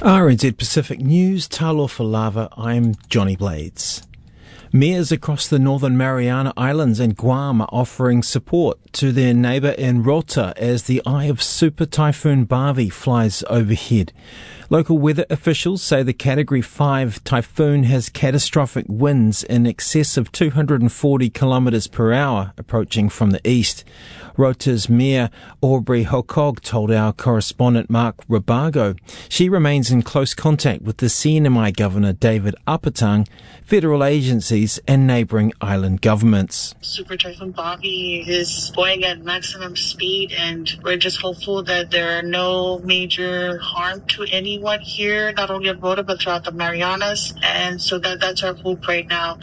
RNZ Pacific News, Talofa Lava, I'm Johnny Blades. Mayors across the Northern Mariana Islands and Guam are offering support to their neighbour in Rota as the eye of Super Typhoon Barbie flies overhead. Local weather officials say the Category 5 typhoon has catastrophic winds in excess of 240 kilometres per hour approaching from the east. Rota's Mayor Aubrey Hokog told our correspondent Mark Rabago she remains in close contact with the CNMI Governor David Apatang, federal agencies and neighbouring island governments. Super Typhoon Bobby is going at maximum speed, and we're just hopeful that there are no major harm to anyone here, not only at Rota but throughout the Marianas, and so that's our hope right now.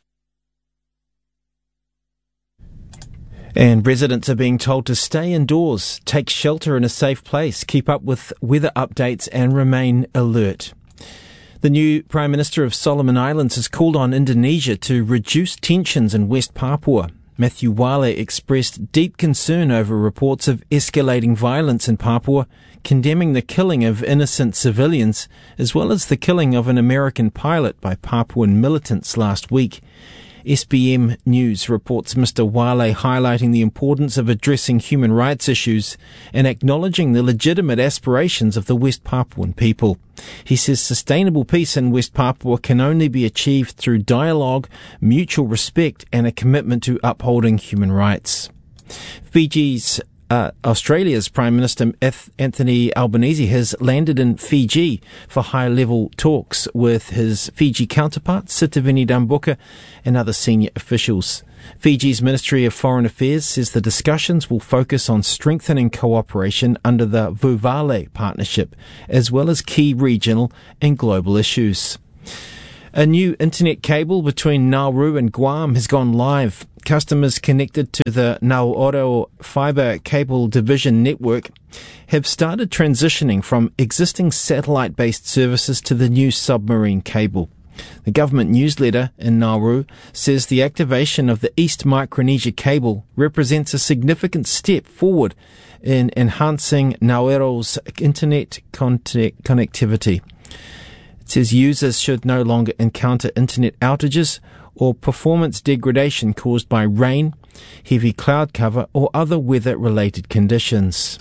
And residents are being told to stay indoors, take shelter in a safe place, keep up with weather updates and remain alert. The new Prime Minister of Solomon Islands has called on Indonesia to reduce tensions in West Papua. Matthew Wale expressed deep concern over reports of escalating violence in Papua, condemning the killing of innocent civilians, as well as the killing of an American pilot by Papuan militants last week. SBM News reports Mr. Wale highlighting the importance of addressing human rights issues and acknowledging the legitimate aspirations of the West Papuan people. He says sustainable peace in West Papua can only be achieved through dialogue, mutual respect and a commitment to upholding human rights. Australia's Prime Minister Anthony Albanese has landed in Fiji for high-level talks with his Fiji counterpart Sitiveni Dambuka and other senior officials. Fiji's Ministry of Foreign Affairs says the discussions will focus on strengthening cooperation under the Vuvale partnership, as well as key regional and global issues. A new internet cable between Nauru and Guam has gone live. Customers connected to the Nauru Fibre Cable Division network have started transitioning from existing satellite-based services to the new submarine cable. The government newsletter in Nauru says the activation of the East Micronesia cable represents a significant step forward in enhancing Nauru's internet connectivity. It says users should no longer encounter internet outages or performance degradation caused by rain, heavy cloud cover or other weather-related conditions.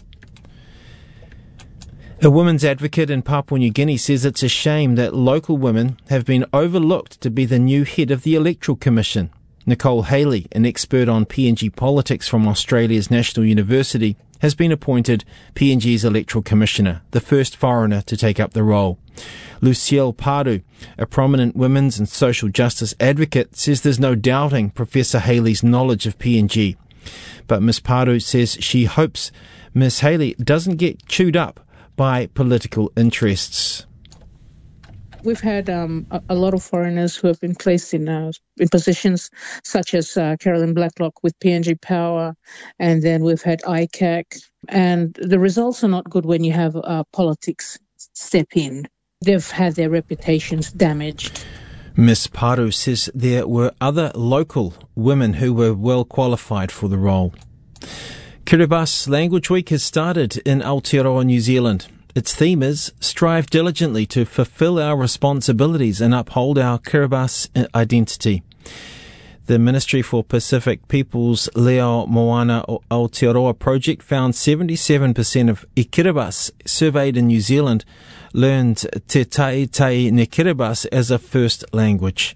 A women's advocate in Papua New Guinea says it's a shame that local women have been overlooked to be the new head of the Electoral Commission. Nicole Haley, an expert on PNG politics from Australia's National University, has been appointed PNG's Electoral Commissioner, the first foreigner to take up the role. Lucielle Pardu, a prominent women's and social justice advocate, says there's no doubting Professor Haley's knowledge of PNG. But Ms. Pardu says she hopes Ms. Haley doesn't get chewed up by political interests. We've had a lot of foreigners who have been placed in positions such as Carolyn Blacklock with PNG Power, and then we've had ICAC. And the results are not good when you have politics step in. They've had their reputations damaged. Ms. Paru says there were other local women who were well qualified for the role. Kiribati Language Week has started in Aotearoa, New Zealand. Its theme is Strive diligently to fulfill our responsibilities and uphold our Kiribati identity. The Ministry for Pacific Peoples Leo Moana Aotearoa project found 77% of Kiribati surveyed in New Zealand learned Te Taʻitaʻi Ne Kiribati as a first language.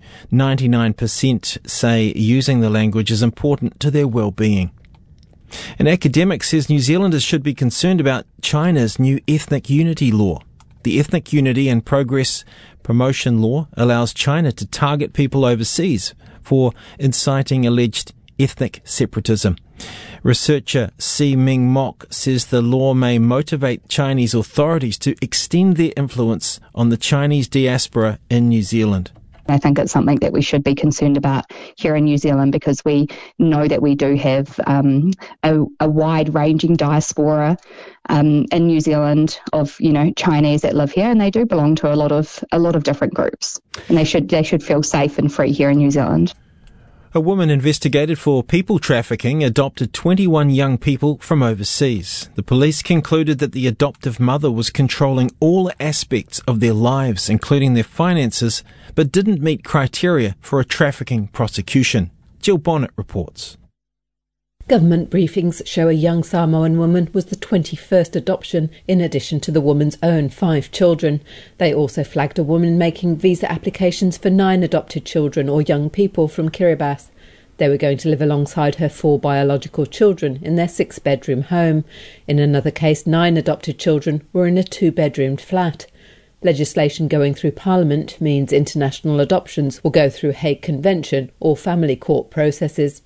99% say using the language is important to their well-being. An academic says New Zealanders should be concerned about China's new ethnic unity law. The Ethnic Unity and Progress Promotion Law allows China to target people overseas for inciting alleged ethnic separatism. Researcher Si Ming Mok says the law may motivate Chinese authorities to extend their influence on the Chinese diaspora in New Zealand. I think it's something that we should be concerned about here in New Zealand, because we know that we do have a wide-ranging diaspora in New Zealand of Chinese that live here, and they do belong to a lot of different groups, and they should feel safe and free here in New Zealand. A woman investigated for people trafficking adopted 21 young people from overseas. The police concluded that the adoptive mother was controlling all aspects of their lives, including their finances, but didn't meet criteria for a trafficking prosecution. Jill Bonnet reports. Government briefings show a young Samoan woman was the 21st adoption, in addition to the woman's own 5 children. They also flagged a woman making visa applications for 9 adopted children or young people from Kiribati. They were going to live alongside her 4 biological children in their 6-bedroom home. In another case, 9 adopted children were in a 2-bedroomed flat. Legislation going through Parliament means international adoptions will go through Hague Convention or family court processes.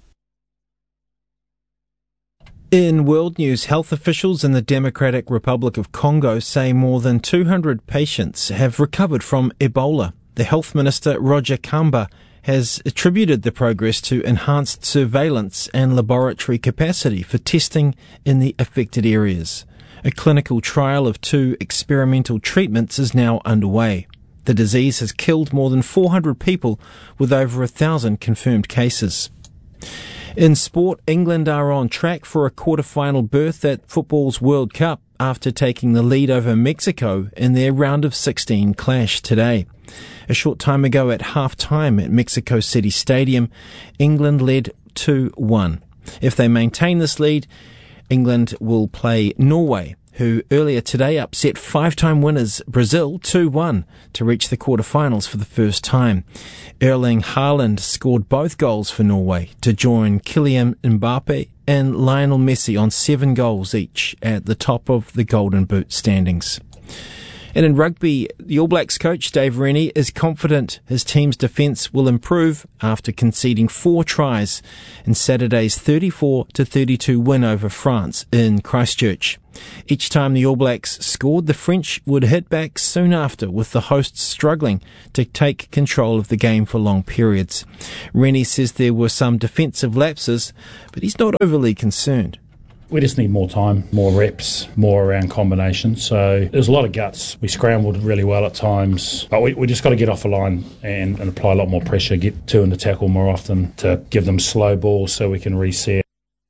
In world news, health officials in the Democratic Republic of Congo say more than 200 patients have recovered from Ebola. The Health Minister, Roger Kamba, has attributed the progress to enhanced surveillance and laboratory capacity for testing in the affected areas. A clinical trial of 2 experimental treatments is now underway. The disease has killed more than 400 people, with over 1,000 confirmed cases. In sport, England are on track for a quarter-final berth at football's World Cup after taking the lead over Mexico in their round of 16 clash today. A short time ago at half-time at Mexico City Stadium, England led 2-1. If they maintain this lead, England will play Norway, who earlier today upset 5-time winners Brazil 2-1 to reach the quarterfinals for the first time. Erling Haaland scored both goals for Norway to join Kylian Mbappe and Lionel Messi on 7 goals each at the top of the Golden Boot standings. And in rugby, the All Blacks coach Dave Rennie is confident his team's defence will improve after conceding 4 tries in Saturday's 34-32 win over France in Christchurch. Each time the All Blacks scored, the French would hit back soon after, with the hosts struggling to take control of the game for long periods. Rennie says there were some defensive lapses, but he's not overly concerned. We just need more time, more reps, more around combinations. So there's a lot of guts. We scrambled really well at times, but we just got to get off the line and apply a lot more pressure, get 2 in the tackle more often to give them slow balls so we can reset.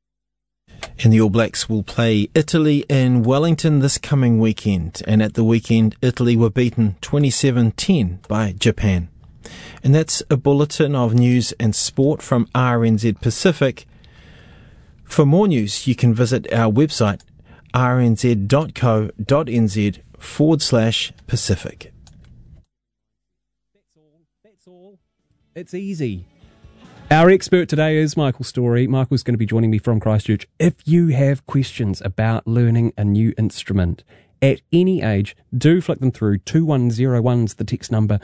And the All Blacks will play Italy in Wellington this coming weekend. And at the weekend, Italy were beaten 27-10 by Japan. And that's a bulletin of news and sport from RNZ Pacific. For more news, you can visit our website, rnz.co.nz/Pacific. That's all. It's easy. Our expert today is Michael Story. Michael's going to be joining me from Christchurch. If you have questions about learning a new instrument at any age, do flick them through. 2101's the text number.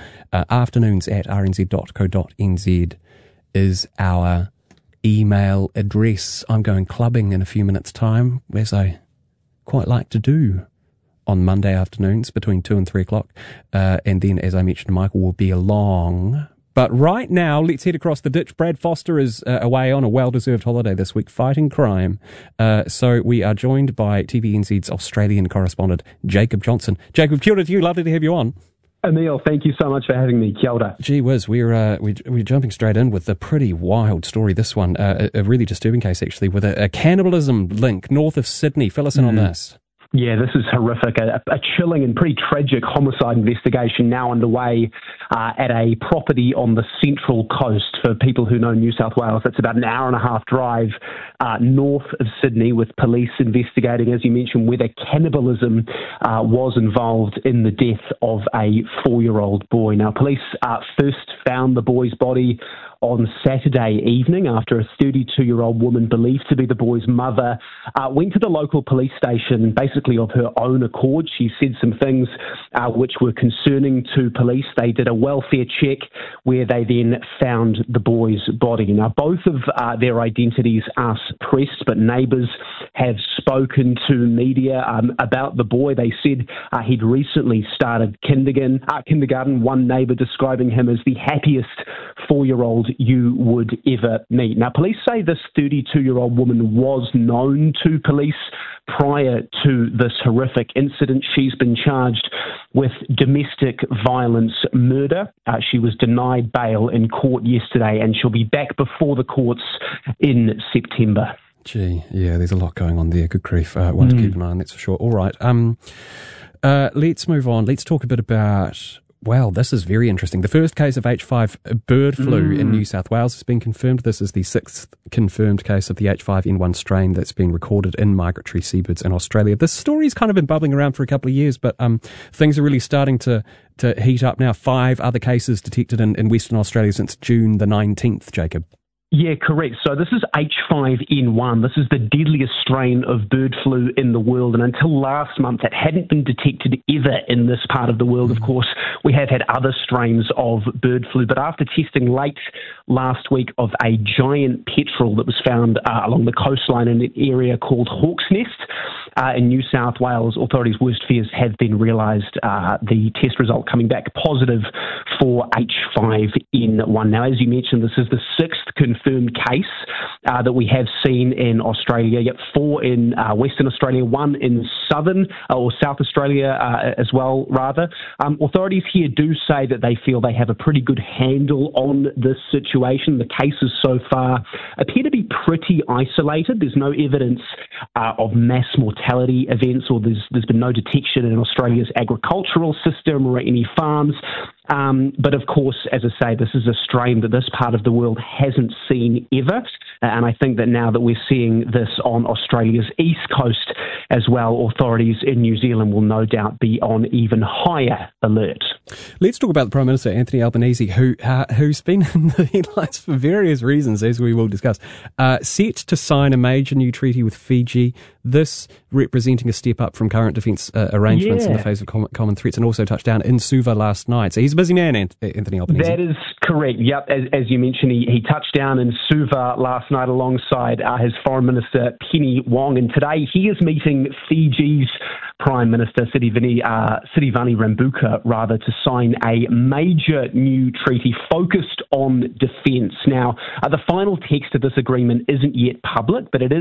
afternoons@rnz.co.nz is our email address. I'm going clubbing in a few minutes' time, as I quite like to do on Monday afternoons between 2 and 3 o'clock. And then, as I mentioned, Michael will be along. But right now, let's head across the ditch. Brad Foster is away on a well-deserved holiday this week, fighting crime. So we are joined by TVNZ's Australian correspondent, Jacob Johnson. Jacob, kia ora to you. Lovely to have you on. Emil, thank you so much for having me. Kia ora. Gee whiz, we're jumping straight in with a pretty wild story, this one. A really disturbing case, actually, with a cannibalism link north of Sydney. Fill us in on this. Yeah, this is horrific. A chilling and pretty tragic homicide investigation now underway at a property on the Central Coast. For people who know New South Wales, it's about an hour and a half drive north of Sydney, with police investigating, as you mentioned, whether cannibalism was involved in the death of a 4-year-old boy. Now, police first found the boy's body on Saturday evening after a 32-year-old woman believed to be the boy's mother went to the local police station basically of her own accord. She said some things which were concerning to police. They did a welfare check where they then found the boy's body. Now, both of their identities are suppressed, but neighbours have spoken to media about the boy. They said he'd recently started kindergarten. One neighbour describing him as the happiest 4-year-old you would ever meet. Now, police say this 32-year-old woman was known to police prior to this horrific incident. She's been charged with domestic violence murder. She was denied bail in court yesterday, and she'll be back before the courts in September. Gee, yeah, there's a lot going on there. Good grief. One to keep an eye on, that's for sure. All right. Let's move on. Let's talk a bit about... Well, this is very interesting. The first case of H5 bird flu in New South Wales has been confirmed. This is the 6th confirmed case of the H5N1 strain that's been recorded in migratory seabirds in Australia. This story's kind of been bubbling around for a couple of years, but things are really starting to heat up now. 5 other cases detected in Western Australia since June the 19th, Jacob. Yeah, correct. So this is H5N1. This is the deadliest strain of bird flu in the world. And until last month, it hadn't been detected ever in this part of the world. Of course, we have had other strains of bird flu. But after testing late last week of a giant petrel that was found along the coastline in an area called Hawk's Nest in New South Wales, authorities' worst fears have been realised. The test result coming back positive for H5N1. Now, as you mentioned, this is the 6th confirmed case that we have seen in Australia. Yep, 4 in Western Australia, 1 in Southern or South Australia as well, rather. Authorities here do say that they feel they have a pretty good handle on this situation. The cases so far appear to be pretty isolated. There's no evidence of mass mortality events, or there's been no detection in Australia's agricultural system or any farms. But of course, as I say, this is a strain that this part of the world hasn't seen ever. And I think that now that we're seeing this on Australia's east coast as well, authorities in New Zealand will no doubt be on even higher alert. Let's talk about the Prime Minister, Anthony Albanese, who's been in the headlines for various reasons, as we will discuss, set to sign a major new treaty with Fiji, this representing a step up from current defence arrangements in the face of common threats, and also touched down in Suva last night. So he's a busy man, Anthony Albanese. That is correct. Yep, as you mentioned, he touched down in Suva last night alongside his Foreign Minister, Penny Wong, and today he is meeting Fiji's Prime Minister, Sitiveni Rabuka, rather, to sign a major new treaty focused on defence. Now, the final text of this agreement isn't yet public, but it is